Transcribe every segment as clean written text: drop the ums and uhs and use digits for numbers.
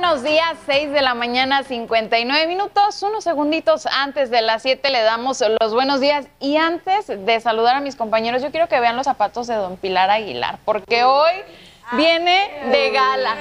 buenos días, 6 de la mañana, 59 minutos, unos segunditos antes de las 7 le damos los buenos días. Y antes de saludar a mis compañeros, yo quiero que vean los zapatos de don Pilar Aguilar, porque hoy viene de gala.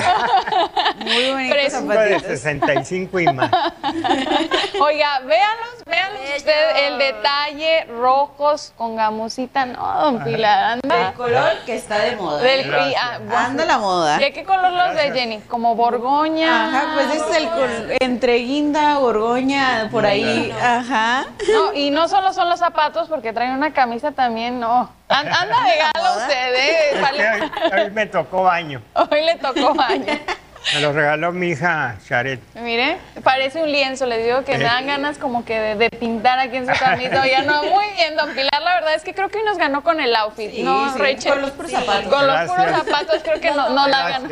Muy bonitos zapatitos. De 65 y más. Oiga, véanlos ustedes, el detalle, rojos con gamusita, no, don Pilar, anda. El color que está de moda. Anda la moda. ¿De qué color los de Jenny? ¿Como borgoña? Ajá, pues es el entre guinda, borgoña, por ahí, ajá. No, y no solo son los zapatos, porque traen una camisa también, no. Anda de gala usted, Hoy me tocó baño. Hoy le tocó baño. Me lo regaló mi hija Charet. Mire, parece un lienzo, les digo que me dan ganas como que de pintar aquí en su camisa. Oiga, no, muy bien, don Pilar, la verdad es que creo que hoy nos ganó con el outfit, sí, ¿no, sí, Rachel? con los puros zapatos. Con los Gracias. puros zapatos creo que no la ganó.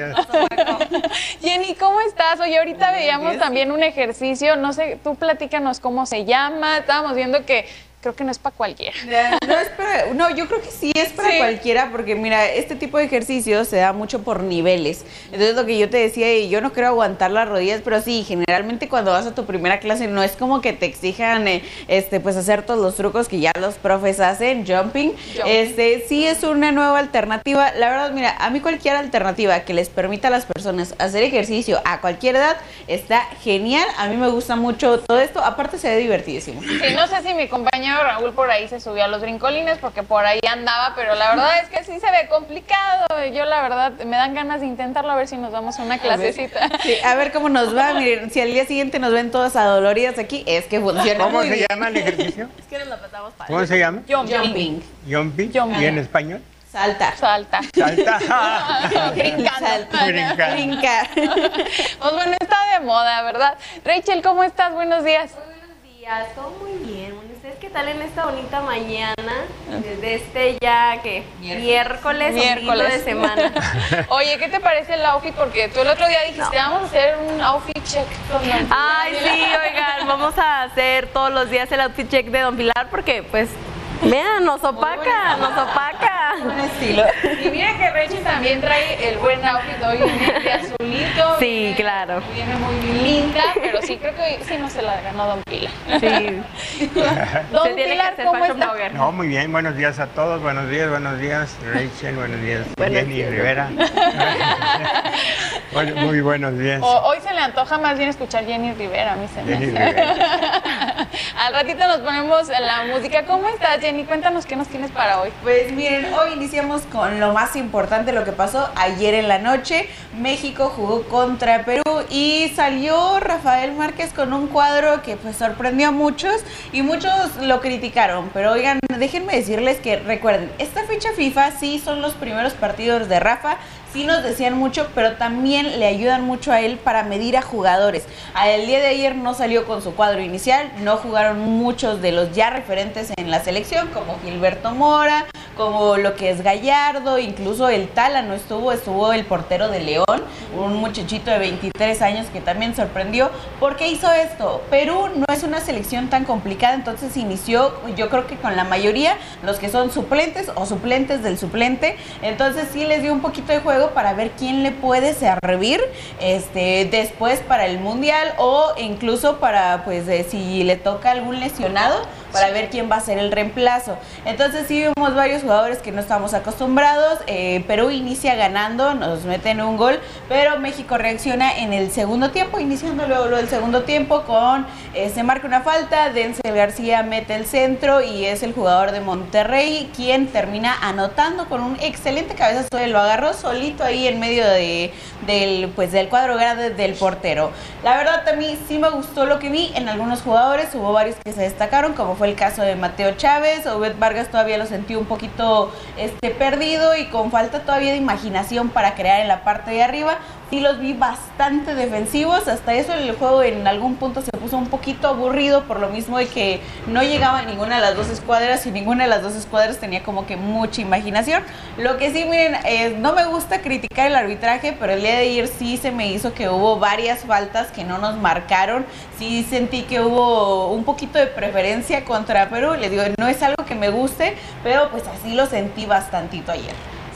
Jenny, ¿cómo estás? Oye, ahorita veíamos también un ejercicio, no sé, tú platícanos cómo se llama, estábamos viendo que creo que no es para cualquiera. No, yo creo que sí es para cualquiera, porque mira, este tipo de ejercicio se da mucho por niveles. Entonces lo que yo te decía, y yo no quiero aguantar las rodillas, pero sí, generalmente cuando vas a tu primera clase no es como que te exijan pues hacer todos los trucos que ya los profes hacen, jumping. Sí es una nueva alternativa. La verdad, mira, a mí cualquier alternativa que les permita a las personas hacer ejercicio a cualquier edad está genial. A mí me gusta mucho todo esto, aparte se ve divertidísimo. Sí, no sé si mi compañero Raúl por ahí se subió a los brincolines porque por ahí andaba, pero la verdad es que sí se ve complicado. Yo la verdad me dan ganas de intentarlo, a ver si nos damos una clasecita. Sí, a ver cómo nos va. Miren, si al día siguiente nos ven todas adoloridas aquí, es que funciona. ¿Cómo se llama el ejercicio? Es que nos la pasamos para. ¿Cómo se llama? Jumping. Jumping. ¿Y en español? Saltar. Salta. Brincando. Brincar. Pues bueno, está de moda, ¿verdad? Rachel, ¿cómo estás? Buenos días. Buenos días, todo muy bien. ¿Ustedes qué tal en esta bonita mañana? Desde ya que miércoles de semana. Oye, ¿qué te parece el outfit? Porque tú el otro día dijiste, vamos a hacer un outfit check con Don Pilar. Ay, sí, oigan, vamos a hacer todos los días el outfit check de Don Pilar porque pues vean, nos opaca. Buen estilo. Y mira que Rachel también trae el buen outfit hoy de azulito. Sí, viene, claro. Viene muy linda, pero sí creo que hoy sí no se la ganó Don Pilar. Sí. Don Se tiene Pilar, que hacer ¿cómo fashion está? blogger. No, muy bien. Buenos días a todos. Buenos días, Rachel. Buenos días, Jenny Rivera. Bueno, muy buenos días. Hoy se le antoja más bien escuchar Jenny Rivera, a mí se me Jenny hace. Rivera. Al ratito nos ponemos la música. ¿Cómo estás, Jenny? Cuéntanos qué nos tienes para hoy. Pues miren, hoy iniciamos con lo más importante, lo que pasó ayer en la noche. México jugó contra Perú y salió Rafael Márquez con un cuadro que pues sorprendió a muchos y muchos lo criticaron. Pero oigan, déjenme decirles que recuerden, esta fecha FIFA sí son los primeros partidos de Rafa. Sí nos decían mucho, pero también le ayudan mucho a él para medir a jugadores. El día de ayer no salió con su cuadro inicial, no jugaron muchos de los ya referentes en la selección, como Gilberto Mora, como lo que es Gallardo, incluso el Tala no estuvo el portero de León, un muchachito de 23 años que también sorprendió. ¿Por qué hizo esto? Perú no es una selección tan complicada, entonces inició, yo creo que con la mayoría, los que son suplentes o suplentes del suplente, entonces sí les dio un poquito de juego para ver quién le puede servir después para el mundial o incluso para pues si le toca algún lesionado para ver quién va a ser el reemplazo. Entonces sí vimos varios jugadores que no estamos acostumbrados. Perú inicia ganando, nos meten un gol, pero México reacciona en el segundo tiempo, iniciando luego el segundo tiempo con se marca una falta, Denzel García mete el centro y es el jugador de Monterrey quien termina anotando con un excelente cabezazo. Lo agarró solito ahí en medio del cuadro grande del portero. La verdad a mí sí me gustó lo que vi en algunos jugadores, hubo varios que se destacaron, como fue el caso de Mateo Chávez. Obed Vargas todavía lo sentí un poquito perdido y con falta todavía de imaginación para crear en la parte de arriba. Sí los vi bastante defensivos, hasta eso el juego en algún punto se puso un poquito aburrido por lo mismo de que no llegaba ninguna de las dos escuadras y ninguna de las dos escuadras tenía como que mucha imaginación. Lo que sí, miren, no me gusta criticar el arbitraje, pero el día de ayer sí se me hizo que hubo varias faltas que no nos marcaron. Sí sentí que hubo un poquito de preferencia contra Perú. Les digo, no es algo que me guste, pero pues así lo sentí bastantito ayer.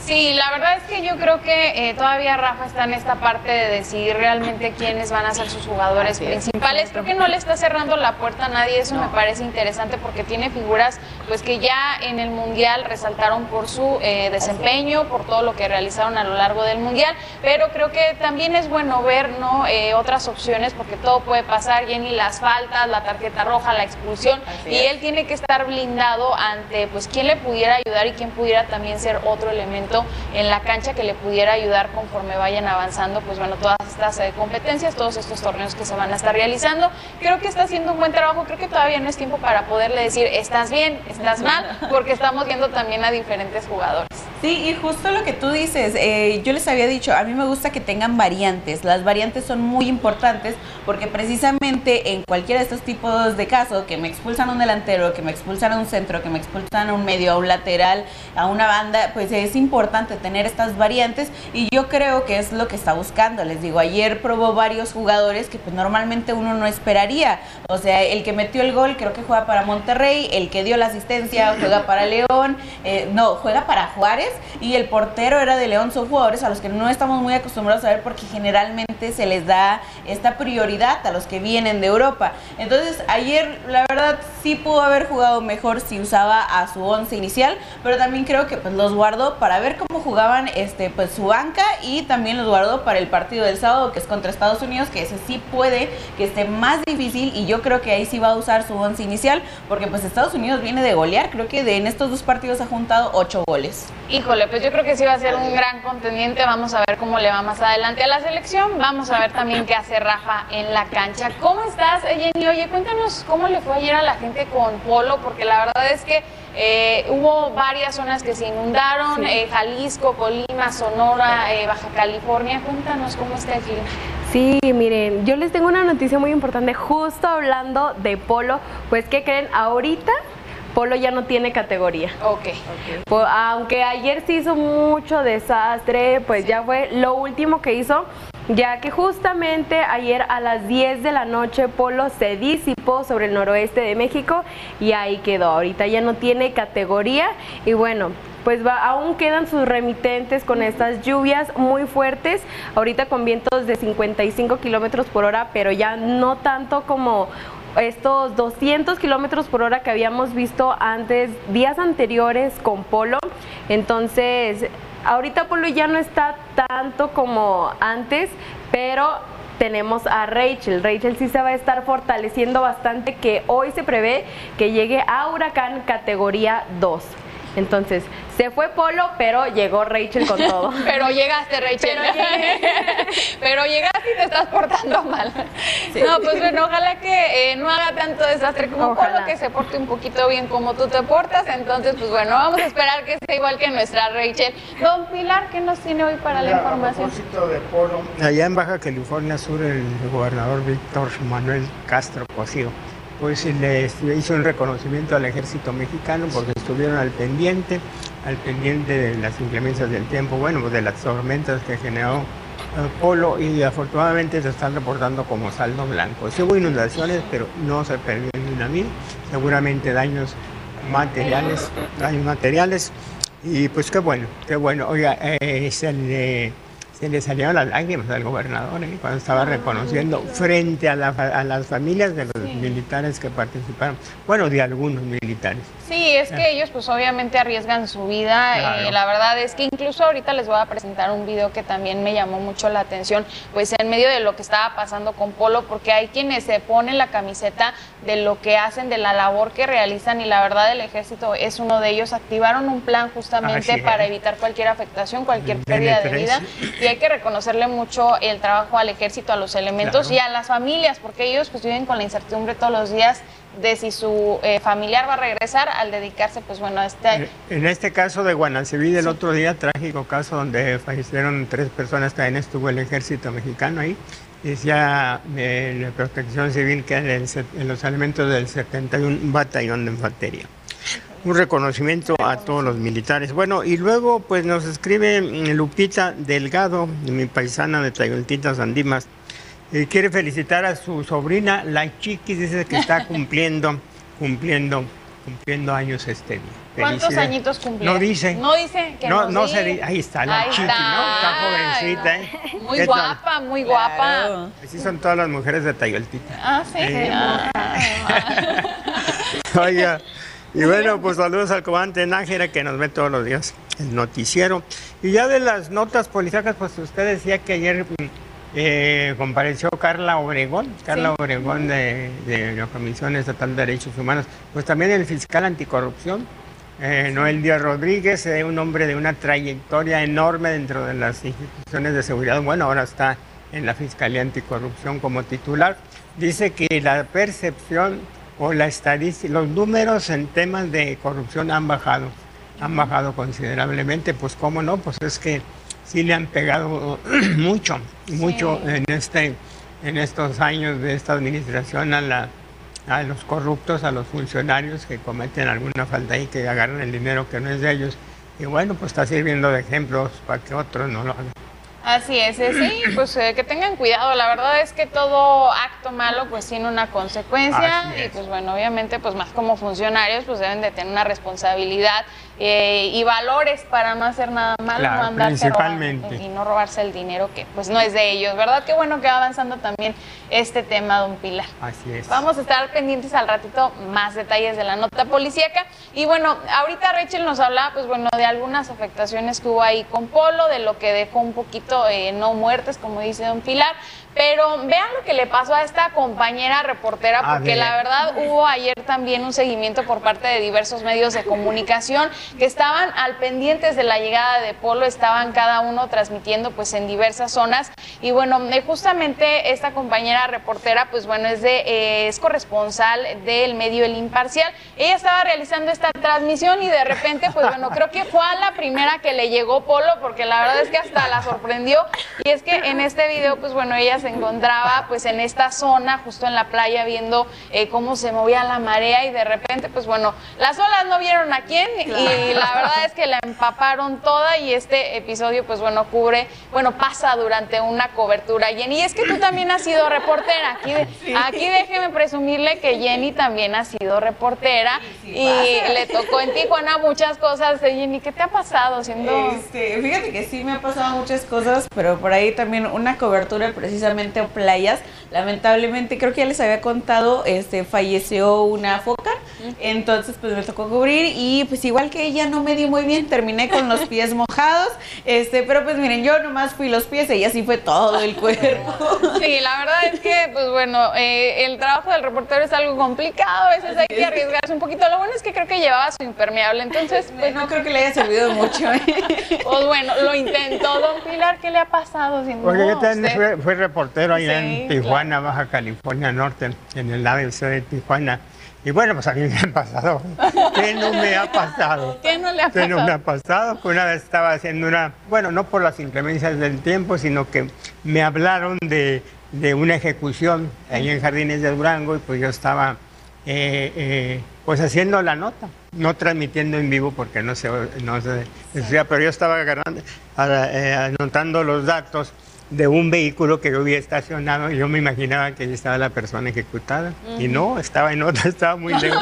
Sí, la verdad es que yo creo que todavía Rafa está en esta parte de decidir realmente quiénes van a ser sus jugadores principales. Creo que no le está cerrando la puerta a nadie, eso me parece interesante porque tiene figuras pues que ya en el Mundial resaltaron por su desempeño, por todo lo que realizaron a lo largo del Mundial, pero creo que también es bueno ver, ¿no? Otras opciones porque todo puede pasar, Jenny, las faltas, la tarjeta roja, la expulsión, y él tiene que estar blindado ante pues quién le pudiera ayudar y quién pudiera también ser otro elemento en la cancha que le pudiera ayudar conforme vayan avanzando, pues bueno, todas estas competencias, todos estos torneos que se van a estar realizando. Creo que está haciendo un buen trabajo, creo que todavía no es tiempo para poderle decir estás bien, estás mal, porque estamos viendo también a diferentes jugadores. Sí, y justo lo que tú dices, yo les había dicho, a mí me gusta que tengan variantes, las variantes son muy importantes porque precisamente en cualquiera de estos tipos de casos, que me expulsan a un delantero, que me expulsan a un centro, que me expulsan a un medio, a un lateral, a una banda, pues es importante tener estas variantes y yo creo que es lo que está buscando. Les digo, ayer probó varios jugadores que pues normalmente uno no esperaría, o sea, el que metió el gol creo que juega para Monterrey, el que dio la asistencia juega para León, juega para Juárez, y el portero era de León. Son jugadores a los que no estamos muy acostumbrados a ver porque generalmente se les da esta prioridad a los que vienen de Europa. Entonces ayer la verdad sí pudo haber jugado mejor si usaba a su once inicial, pero también creo que pues los guardó para ver cómo jugaban pues su banca, y también los guardó para el partido del sábado que es contra Estados Unidos, que ese sí puede que esté más difícil, y yo creo que ahí sí va a usar su once inicial porque pues Estados Unidos viene de golear, creo que en estos dos partidos ha juntado 8 goles. Híjole, pues yo creo que sí va a ser un gran contendiente, vamos a ver cómo le va más adelante a la selección, vamos a ver también qué hace Rafa en la cancha. ¿Cómo estás, Jenny? Oye, cuéntanos cómo le fue ayer a la gente con Polo, porque la verdad es que hubo varias zonas que se inundaron, sí. Jalisco, Colima, Sonora, Baja California, cuéntanos cómo está el clima. Sí, miren, yo les tengo una noticia muy importante, justo hablando de Polo, pues ¿qué creen? Ahorita Polo ya no tiene categoría. Ok. Aunque ayer se hizo mucho desastre, pues sí, ya fue lo último que hizo, ya que justamente ayer a las 10 de la noche Polo se disipó sobre el noroeste de México y ahí quedó. Ahorita ya no tiene categoría y bueno, pues aún quedan sus remitentes con estas lluvias muy fuertes, ahorita con vientos de 55 kilómetros por hora, pero ya no tanto como estos 200 kilómetros por hora que habíamos visto antes, días anteriores con Polo. Entonces, ahorita Polo ya no está tanto como antes, pero tenemos a Rachel. Rachel sí se va a estar fortaleciendo bastante, que hoy se prevé que llegue a huracán categoría 2. Entonces, se fue Polo, pero llegó Rachel con todo. Pero llegaste, Rachel. Pero llegaste y te estás portando mal. Sí. No, pues bueno, ojalá que no haga tanto desastre como Polo, que se porte un poquito bien como tú te portas. Entonces, pues bueno, vamos a esperar que sea igual que nuestra Rachel. Don Pilar, ¿qué nos tiene hoy para la información? A propósito de Polo, allá en Baja California Sur, el gobernador Víctor Manuel Castro Cosío pues le hizo un reconocimiento al ejército mexicano porque estuvieron al pendiente de las inclemencias del tiempo, bueno, pues de las tormentas que generó Polo, y afortunadamente se están reportando como saldo blanco. Sí hubo inundaciones, pero no se perdió ni una mil, seguramente daños materiales, y pues qué bueno. Oiga, se le salieron las lágrimas al gobernador cuando estaba reconociendo frente a las familias de los militares que participaron, bueno, de algunos militares. Sí, es que ellos pues obviamente arriesgan su vida, claro. La verdad es que incluso ahorita les voy a presentar un video que también me llamó mucho la atención, pues en medio de lo que estaba pasando con Polo, porque hay quienes se ponen la camiseta de lo que hacen, de la labor que realizan, y la verdad el ejército es uno de ellos. Activaron un plan justamente para evitar cualquier afectación, cualquier pérdida de vida, y hay que reconocerle mucho el trabajo al ejército, a los elementos, claro, y a las familias, porque ellos pues viven con la incertidumbre todos los días de si su familiar va a regresar al dedicarse, pues bueno, a En este caso de Guanaceví del otro día, trágico caso donde fallecieron 3 personas, también estuvo el ejército mexicano ahí, decía la Protección Civil que en los elementos del 71 Batallón de Infantería. Un reconocimiento a todos los militares. Bueno, y luego pues nos escribe Lupita Delgado, mi paisana de Tayoltitas Andimas. Quiere felicitar a su sobrina, la Chiquis, dice que está cumpliendo cumpliendo años este día. ¿Cuántos Felicidades. añitos cumplió? No dice. No dice que no se dice. Ahí está la Ahí chiqui, está. ¿no? Está jovencita, ¿eh? Muy ¿Qué tal? guapa, muy guapa. Claro. Así son todas las mujeres de Tayoltita. Ah, sí. Oiga, y bueno, pues saludos al comandante Nájera que nos ve todos los días el noticiero. Y ya de las notas policíacas, pues usted decía que ayer compareció Carla Obregón, de la Comisión Estatal de Derechos Humanos, pues también el fiscal anticorrupción, Noel Díaz Rodríguez, un hombre de una trayectoria enorme dentro de las instituciones de seguridad. Bueno, ahora está en la Fiscalía Anticorrupción como titular. Dice que la percepción o la estadística, los números en temas de corrupción han bajado considerablemente. Pues cómo no, pues es que sí le han pegado mucho en estos años de esta administración a los corruptos, a los funcionarios que cometen alguna falta y que agarran el dinero que no es de ellos. Y bueno, pues está sirviendo de ejemplos para que otros no lo hagan. Así es, sí, pues que tengan cuidado. La verdad es que todo acto malo pues tiene una consecuencia y pues bueno, obviamente pues más como funcionarios pues deben de tener una responsabilidad y valores para no hacer nada malo, claro, no andarse principalmente. y no robarse el dinero que pues no es de ellos, ¿verdad? Qué bueno que va avanzando también este tema, don Pilar. Así es. Vamos a estar pendientes al ratito más detalles de la nota policíaca. Y bueno, ahorita Rachel nos hablaba pues bueno de algunas afectaciones que hubo ahí con Polo, de lo que dejó un poquito no muertes, como dice don Pilar. Pero vean lo que le pasó a esta compañera reportera, porque la verdad hubo ayer también un seguimiento por parte de diversos medios de comunicación que estaban al pendientes de la llegada de Polo, estaban cada uno transmitiendo pues en diversas zonas. Y bueno, justamente esta compañera reportera pues bueno es corresponsal del medio El Imparcial. Ella estaba realizando esta transmisión y de repente pues bueno, creo que fue a la primera que le llegó Polo, porque la verdad es que hasta la sorprendió. Y es que en este video pues bueno, ella se encontraba pues en esta zona, justo en la playa, viendo cómo se movía la marea y de repente pues bueno, las olas no vieron a quién y la verdad es que la empaparon toda y este episodio pues bueno pasa durante una cobertura. Jenny, es que tú también has sido reportera, aquí déjeme presumirle que Jenny también ha sido reportera y le tocó en Tijuana muchas cosas. Jenny, ¿qué te ha pasado siendo? Fíjate que sí me ha pasado muchas cosas, pero por ahí también una cobertura precisamente playas. Lamentablemente, creo que ya les había contado, falleció una foca, entonces pues me tocó cubrir y pues igual que ella no me di muy bien, terminé con los pies mojados, pero pues miren, yo nomás fui los pies, ella sí fue todo el cuerpo. Sí, la verdad es que pues bueno, el trabajo del reportero es algo complicado, a veces hay que arriesgarse un poquito. Lo bueno es que creo que llevaba su impermeable, entonces pues no creo que le haya servido mucho. Pues bueno, lo intentó. Don Pilar, ¿qué le ha pasado? Porque yo también fui reportero allá en Tijuana, claro. Baja California Norte, en el ABC de Tijuana. Y bueno, pues a mí me ha pasado. ¿Qué no me ha pasado? ¿Qué no le ha pasado? ¿Qué no me ha pasado? Que una vez estaba haciendo bueno, no por las inclemencias del tiempo, sino que me hablaron de una ejecución ahí en Jardines de Durango y pues yo estaba pues haciendo la nota, no transmitiendo en vivo porque no se decía, pero yo estaba anotando los datos de un vehículo que yo había estacionado y yo me imaginaba que ahí estaba la persona ejecutada y no, estaba en otra, estaba muy lejos.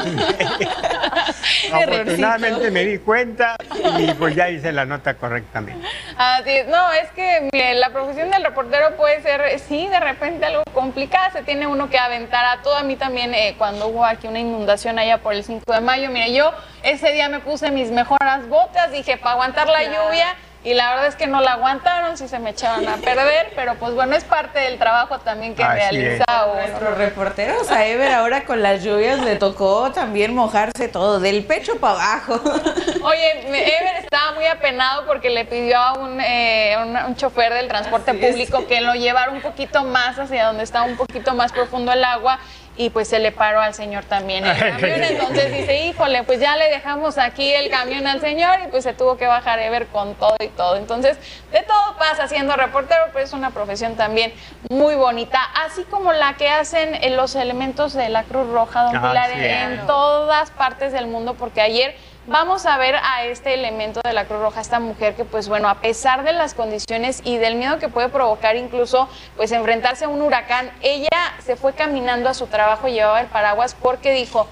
Afortunadamente me di cuenta y pues ya hice la nota correctamente. Así es. No, es que mire, la profesión del reportero puede ser, sí, de repente algo complicada, se tiene uno que aventar a todo. A mí también, cuando hubo aquí una inundación allá por el 5 de mayo, mire, yo ese día me puse mis mejores botas, dije, para aguantar la lluvia. Y la verdad es que no la aguantaron, sí se me echaron a perder, pero pues bueno, es parte del trabajo también que realiza uno. Nuestros reporteros a Ever ahora con las lluvias le tocó también mojarse todo, del pecho para abajo. Oye, Ever estaba muy apenado porque le pidió a un chofer del transporte público que lo llevara un poquito más hacia donde estaba un poquito más profundo el agua. Y pues se le paró al señor también el camión, entonces dice, híjole, pues ya le dejamos aquí el camión al señor y pues se tuvo que bajar Ever con todo y todo. Entonces, de todo pasa siendo reportero, pero es una profesión también muy bonita, así como la que hacen los elementos de la Cruz Roja, don Pilar, en todas partes del mundo, porque ayer vamos a ver a este elemento de la Cruz Roja, esta mujer que pues bueno, a pesar de las condiciones y del miedo que puede provocar incluso pues enfrentarse a un huracán, ella se fue caminando a su trabajo, llevaba el paraguas porque dijo,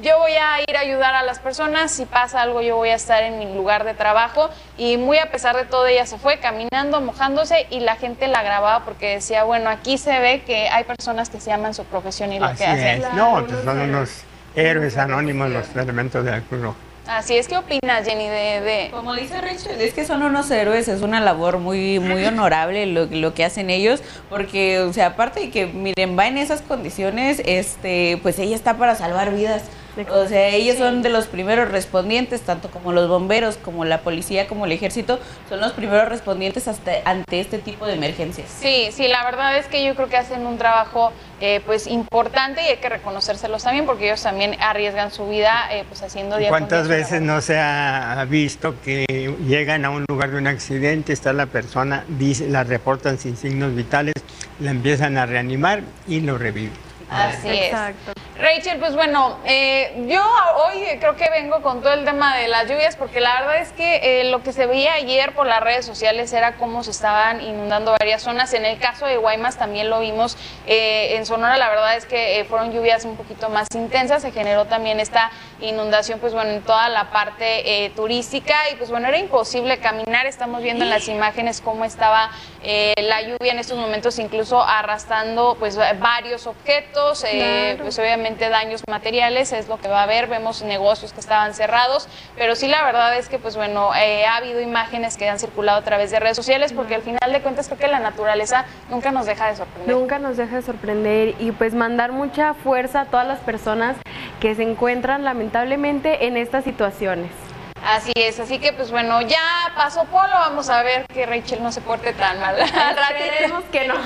yo voy a ir a ayudar a las personas, si pasa algo yo voy a estar en mi lugar de trabajo, y muy a pesar de todo ella se fue caminando, mojándose, y la gente la grababa porque decía, bueno, aquí se ve que hay personas que se aman su profesión y lo que hacen. No, pues son unos héroes anónimos los elementos de la Cruz Roja. Así es, ¿qué opinas, Jenny, de...? Como dice Rachel, es que son unos héroes, es una labor muy honorable lo que hacen ellos, porque, o sea, aparte de que, miren, va en esas condiciones, pues ella está para salvar vidas. O sea, ellos son de los primeros respondientes, tanto como los bomberos, como la policía, como el ejército, son los primeros respondientes ante este tipo de emergencias. Sí, la verdad es que yo creo que hacen un trabajo pues importante y hay que reconocérselos también porque ellos también arriesgan su vida pues haciendo día con día. ¿Cuántas veces no se ha visto que llegan a un lugar de un accidente, está la persona, la reportan sin signos vitales, la empiezan a reanimar y lo reviven? Así es. Exacto. Rachel, pues bueno, yo hoy creo que vengo con todo el tema de las lluvias porque la verdad es que lo que se veía ayer por las redes sociales era cómo se estaban inundando varias zonas. En el caso de Guaymas también lo vimos. En Sonora la verdad es que fueron lluvias un poquito más intensas. Se generó también esta inundación, pues bueno, en toda la parte turística y pues bueno, era imposible caminar. Estamos viendo en las imágenes cómo estaba la lluvia en estos momentos, incluso arrastrando pues varios objetos, claro. Pues obviamente daños materiales es lo que va a haber, vemos negocios que estaban cerrados, pero sí la verdad es que pues bueno, ha habido imágenes que han circulado a través de redes sociales porque al final de cuentas creo que la naturaleza nunca nos deja de sorprender. Nunca nos deja de sorprender y pues mandar mucha fuerza a todas las personas que se encuentran lamentablemente en estas situaciones. Así es, así que pues bueno, ya pasó Polo, vamos a ver que Rachel no se porte tan mal. Esperemos que no.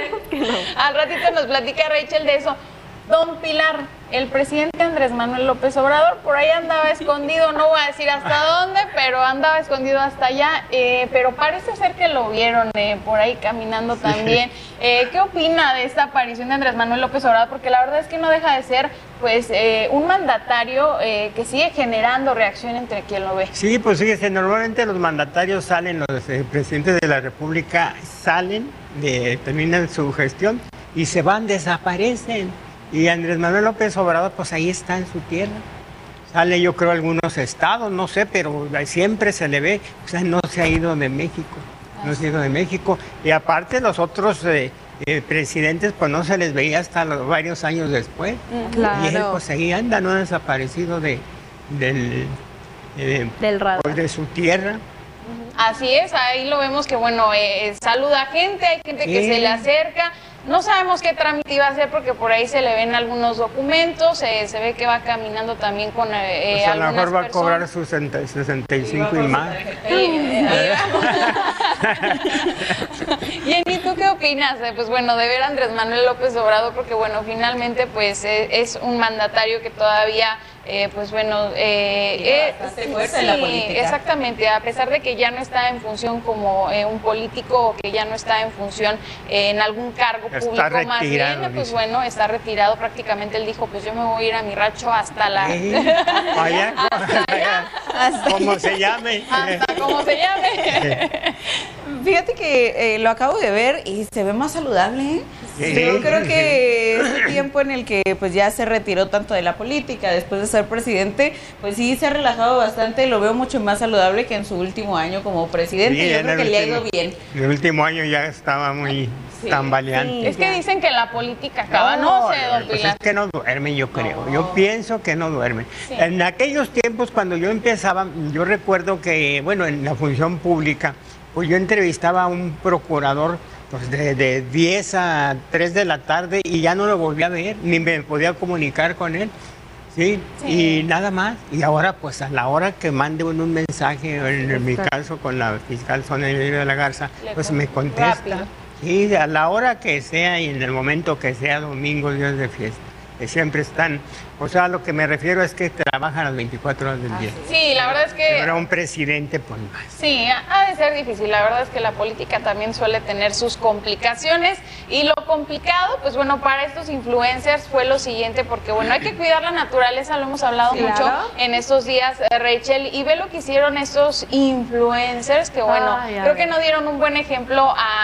Al ratito nos platica Rachel de eso. Don Pilar, el presidente Andrés Manuel López Obrador por ahí andaba escondido, no voy a decir hasta dónde, pero andaba escondido hasta allá, pero parece ser que lo vieron por ahí caminando también. ¿Qué opina de esta aparición de Andrés Manuel López Obrador? Porque la verdad es que no deja de ser pues un mandatario que sigue generando reacción entre quien lo ve. Sí, pues fíjese, normalmente los mandatarios salen, los presidentes de la República salen, terminan su gestión y se van, desaparecen. Y Andrés Manuel López Obrador, pues ahí está en su tierra. Sale, yo creo, algunos estados, no sé, pero siempre se le ve, o sea, no se ha ido de México, no se ha ido de México. Y aparte los otros presidentes, pues no se les veía hasta varios años después. Claro. Y él, pues ahí anda, no ha desaparecido del radar. Pues, de su tierra. Así es, ahí lo vemos que, bueno, saluda a gente, hay gente que se le acerca. No sabemos qué trámite iba a hacer porque por ahí se le ven algunos documentos, se ve que va caminando también con pues a lo mejor va a cobrar sus 65 y más. Jenny, ¿tú qué opinas? Pues bueno, de ver a Andrés Manuel López Obrador, porque bueno, finalmente pues es un mandatario que todavía pues bueno, fuerza en la política. Exactamente, a pesar de que ya no está en función como un político o que ya no está en función en alún cargo público, más bien, pues bueno, está retirado prácticamente. Él dijo, pues yo me voy a ir a mi rancho hasta la... Allá, como se llame. Hasta como se llame. Fíjate que lo acabo de ver y se ve más saludable, ¿eh? Sí, yo creo que ese tiempo en el que pues ya se retiró tanto de la política después de ser presidente, pues sí se ha relajado bastante, lo veo mucho más saludable que en su último año como presidente. Sí, yo creo que le ha ido bien. El último año ya estaba muy tambaleante. Sí, es que dicen que la política acaba, no sé, don Pilar. Pues es que no duerme, yo creo. Yo pienso que no duerme. Sí. En aquellos tiempos cuando yo empezaba, yo recuerdo que, bueno, en la función pública, pues yo entrevistaba a un procurador pues de 10 a 3 de la tarde y ya no lo volví a ver, ni me podía comunicar con él. Sí, y nada más. Y ahora, pues a la hora que mande un mensaje, en mi caso con la fiscal Sonia de la Garza, pues me contesta. Rápido. Sí, a la hora que sea y en el momento que sea, domingo, días de fiesta. Siempre están, o sea, a lo que me refiero es que trabajan las 24 horas del día. Sí, la verdad es que... Pero un presidente, pues más. Sí, ha de ser difícil. La verdad es que la política también suele tener sus complicaciones. Y lo complicado, pues bueno, para estos influencers fue lo siguiente, porque bueno, hay que cuidar la naturaleza, lo hemos hablado mucho en estos días, Rachel, y ve lo que hicieron estos influencers, que bueno, creo que no dieron un buen ejemplo a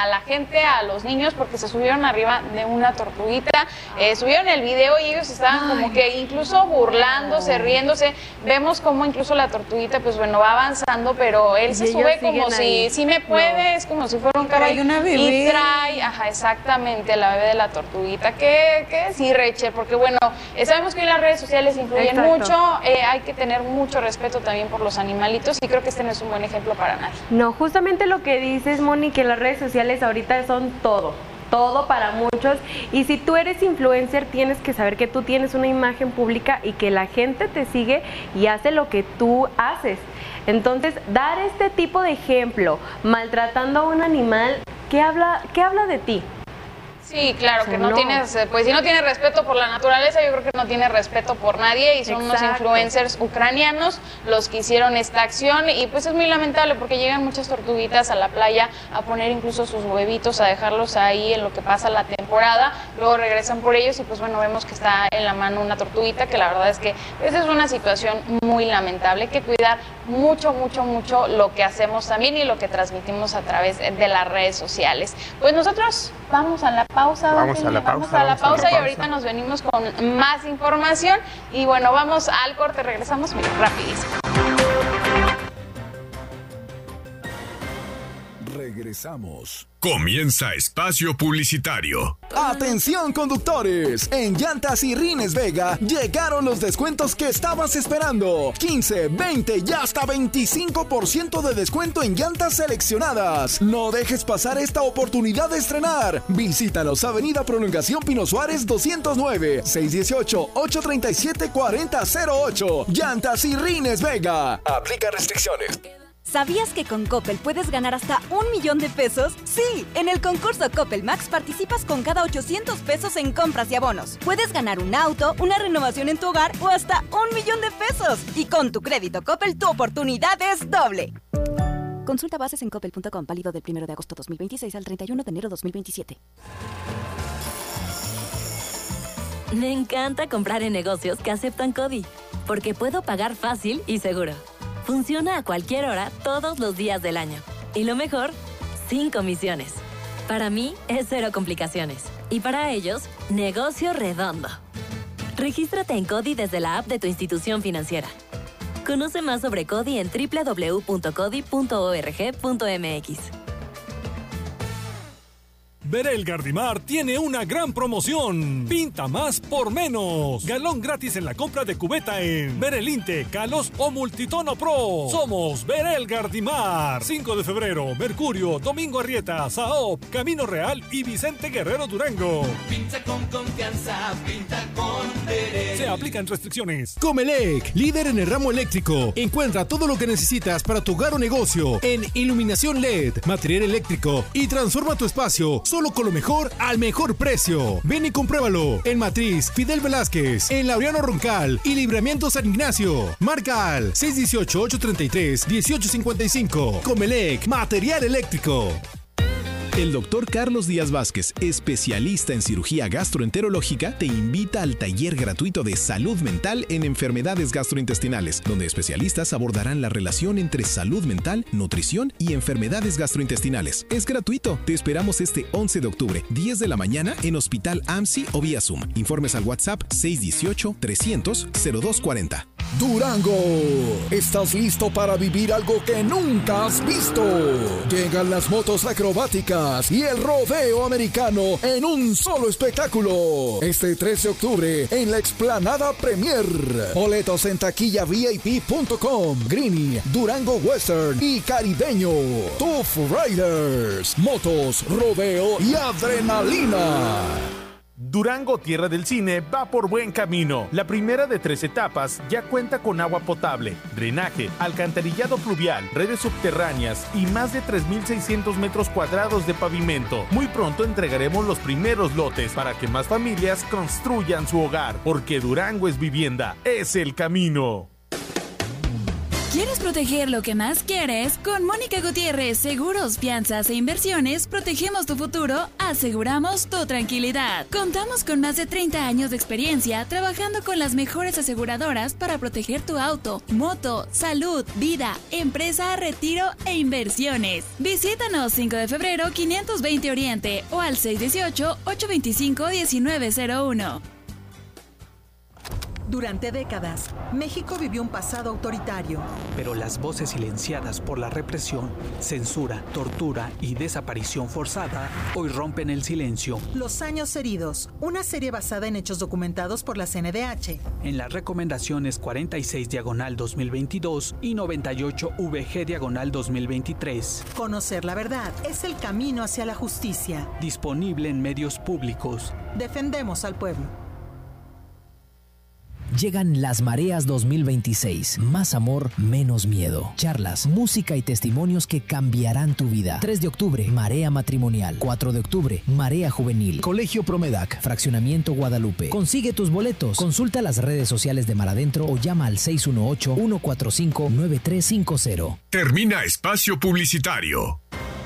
a la gente, a los niños, porque se subieron arriba de una tortuguita, subieron el video y ellos estaban como que incluso burlándose, riéndose. Vemos como incluso la tortuguita, pues bueno, va avanzando, pero él se sube como si me puedes, como si fuera un caballo. Una bebé. Y trae, exactamente, la bebé de la tortuguita. ¿Qué decir, Rachel? Porque bueno, sabemos que hoy las redes sociales influyen mucho, hay que tener mucho respeto también por los animalitos y creo que este no es un buen ejemplo para nadie. No, justamente lo que dices, Moni, que las redes sociales ahorita son todo para muchos, y si tú eres influencer tienes que saber que tú tienes una imagen pública y que la gente te sigue y hace lo que tú haces. Entonces, dar este tipo de ejemplo maltratando a un animal, ¿qué habla de ti? Sí, claro, que no tienes, pues si no tienes respeto por la naturaleza, yo creo que no tienes respeto por nadie, y son unos influencers ucranianos los que hicieron esta acción, y pues es muy lamentable porque llegan muchas tortuguitas a la playa a poner incluso sus huevitos, a dejarlos ahí en lo que pasa la temporada, luego regresan por ellos y pues bueno, vemos que está en la mano una tortuguita, que la verdad es que pues es una situación muy lamentable. Hay que cuidar mucho lo que hacemos también y lo que transmitimos a través de las redes sociales. Pues nosotros vamos a la pausa. Vamos a la pausa y ahorita nos venimos con más información. Y bueno, vamos al corte, regresamos rapidísimo. Regresamos. Comienza Espacio Publicitario. Atención conductores, en Llantas y Rines Vega llegaron los descuentos que estabas esperando. 15, 20 y hasta 25% de descuento en llantas seleccionadas. No dejes pasar esta oportunidad de estrenar. Visítanos, Avenida Prolongación Pino Suárez 209, 618-837-4008. Llantas y Rines Vega. Aplica restricciones. ¿Sabías que con Coppel puedes ganar hasta 1 millón de pesos? Sí, en el concurso Coppel Max participas con cada 800 pesos en compras y abonos. Puedes ganar un auto, una renovación en tu hogar o hasta 1 millón de pesos. Y con tu crédito Coppel, tu oportunidad es doble. Consulta bases en coppel.com, válido del 1 de agosto 2026 al 31 de enero 2027. Me encanta comprar en negocios que aceptan CODI, porque puedo pagar fácil y seguro. Funciona a cualquier hora, todos los días del año. Y lo mejor, sin comisiones. Para mí, es cero complicaciones. Y para ellos, negocio redondo. Regístrate en CODI desde la app de tu institución financiera. Conoce más sobre CODI en www.codi.org.mx. Berel Gardimar tiene una gran promoción. Pinta más por menos. Galón gratis en la compra de cubeta en Berelinte, Calos o Multitono Pro. Somos Berel Gardimar. 5 de febrero, Mercurio, Domingo Arrieta, Saop, Camino Real y Vicente Guerrero Durango. Pinta con confianza, pinta con Berel. Se aplican restricciones. Comelec, líder en el ramo eléctrico. Encuentra todo lo que necesitas para tu hogar o negocio en iluminación LED, material eléctrico y transforma tu espacio solo con lo mejor al mejor precio. Ven y compruébalo en Matriz Fidel Velázquez, en Laureano Roncal y Libramiento San Ignacio. Marca al 618-833-1855. Comelec, material eléctrico. El doctor Carlos Díaz Vázquez, especialista en cirugía gastroenterológica, te invita al taller gratuito de salud mental en enfermedades gastrointestinales, donde especialistas abordarán la relación entre salud mental, nutrición y enfermedades gastrointestinales. Es gratuito. Te esperamos este 11 de octubre, 10 de la mañana, en Hospital AMSI o vía Zoom. Informes al WhatsApp 618-300-0240. Durango, ¿estás listo para vivir algo que nunca has visto? Llegan las motos acrobáticas y el rodeo americano en un solo espectáculo. Este 13 de octubre en la Explanada Premier. Boletos en taquillavip.com. Greeny, Durango Western y Caribeño. Tough Riders, motos, rodeo y adrenalina. Durango, tierra del cine, va por buen camino. La primera de 3 etapas ya cuenta con agua potable, drenaje, alcantarillado pluvial, redes subterráneas y más de 3,600 metros cuadrados de pavimento. Muy pronto entregaremos los primeros lotes para que más familias construyan su hogar, porque Durango es vivienda, es el camino. ¿Quieres proteger lo que más quieres? Con Mónica Gutiérrez, Seguros, Fianzas e Inversiones, protegemos tu futuro, aseguramos tu tranquilidad. Contamos con más de 30 años de experiencia trabajando con las mejores aseguradoras para proteger tu auto, moto, salud, vida, empresa, retiro e inversiones. Visítanos 5 de febrero 520 Oriente o al 618-825-1901. Durante décadas, México vivió un pasado autoritario. Pero las voces silenciadas por la represión, censura, tortura y desaparición forzada hoy rompen el silencio. Los años heridos, una serie basada en hechos documentados por la CNDH. En las recomendaciones 46/2022 y 98VG/2023. Conocer la verdad es el camino hacia la justicia. Disponible en medios públicos. Defendemos al pueblo. Llegan las Mareas 2026. Más amor, menos miedo. Charlas, música y testimonios que cambiarán tu vida. 3 de octubre, Marea Matrimonial. 4 de octubre, Marea Juvenil. Colegio Promedac. Fraccionamiento Guadalupe. Consigue tus boletos. Consulta las redes sociales de Mar Adentro o llama al 618-145-9350. Termina espacio publicitario.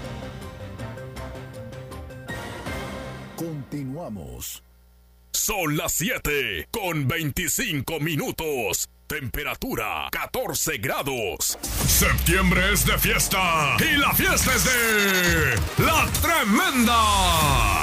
Continuamos. Son las 7:25. Temperatura 14 grados. Septiembre es de fiesta y la fiesta es de La Tremenda.